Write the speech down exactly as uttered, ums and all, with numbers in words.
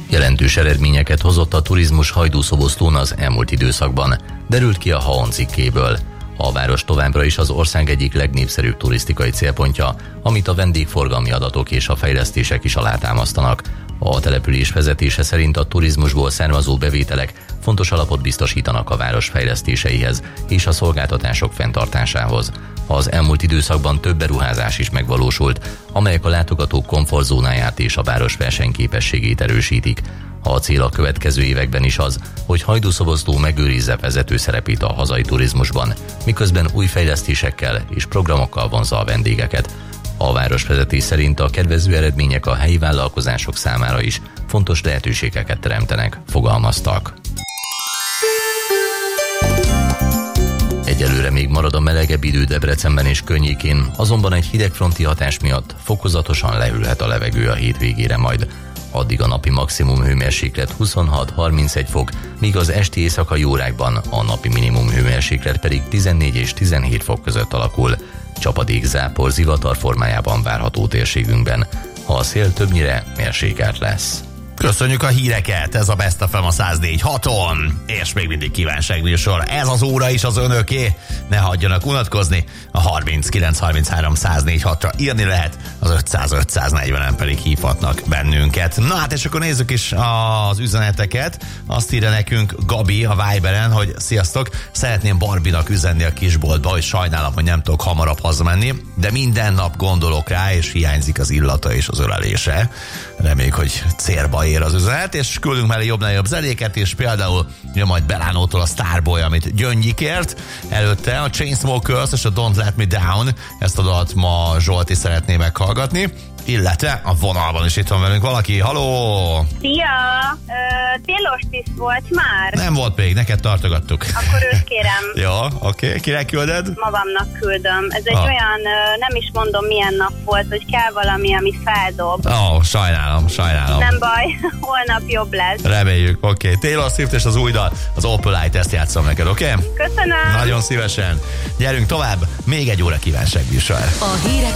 Jelentős eredményeket hozott a turizmus Hajdúszoboszlón az elmúlt időszakban, derült ki a há o en cikkéből. A város továbbra is az ország egyik legnépszerűbb turisztikai célpontja, amit a vendégforgalmi adatok és a fejlesztések is alátámasztanak. A település vezetése szerint a turizmusból származó bevételek fontos alapot biztosítanak a város fejlesztéseihez és a szolgáltatások fenntartásához. Az elmúlt időszakban több beruházás is megvalósult, amelyek a látogatók komfortzónáját és a város versenyképességét erősítik. A cél a következő években is az, hogy Hajdúszoboszló megőrizze vezető szerepét a hazai turizmusban, miközben új fejlesztésekkel és programokkal vonzza a vendégeket. A városvezetés szerint a kedvező eredmények a helyi vállalkozások számára is fontos lehetőségeket teremtenek, fogalmaztak. Egyelőre még marad a melegebb idő Debrecenben és környékén, azonban egy hidegfronti hatás miatt fokozatosan lehűlhet a levegő a hétvégére majd. Addig a napi maximum hőmérséklet huszonhat-harmincegy fok, míg az esti éjszakai órákban a napi minimum hőmérséklet pedig tizennégy és tizenhét fok között alakul. Csapadék, zápor, zivatar formájában várható térségünkben. A szél többnyire mérsékelt lesz. Köszönjük a híreket, ez a Best ef em a száz négy haton, és még mindig kívánságműsor. Ez az óra is az önöké, ne hagyjanak unatkozni, a harminckilenc harminchárom száz négy hatra írni lehet, az ötszáz ötszáznegyvenen pedig hívhatnak bennünket. Na hát, és akkor nézzük is az üzeneteket. Azt írja nekünk Gabi a Viberen, hogy sziasztok, szeretném Barbinak üzenni a kisboltba, hogy sajnálom, hogy nem tudok hamarabb hazamenni, de minden nap gondolok rá, és hiányzik az illata és az ölelése. Reméljük, hogy célba ér az üzenet, és küldünk mellé jobb-nagyobb zenéket, és például jön majd Belánótól a Starboy, amit Gyöngyikért, előtte a Chainsmokers és a Don't Let Me Down, ezt a dalt ma Zsolti szeretné meghallgatni, illetve a vonalban is itt van velünk valaki. Haló! Szia! Uh, Taylor Swift volt már? Nem volt még, neked tartogattuk. Akkor őt kérem. Jó, oké. Okay. Kinek külded? Magamnak küldöm. Ez egy ah. olyan, uh, nem is mondom milyen nap volt, hogy kell valami, ami feldob. Ó, oh, sajnálom, sajnálom. Nem baj, holnap jobb lesz. Reméljük, oké. Okay. Taylor Swift és az új dal, az Opal Light, ezt játszom neked, oké? Okay? Köszönöm. Nagyon szívesen. Gyerünk tovább, még egy óra kívánságműsor. A hírek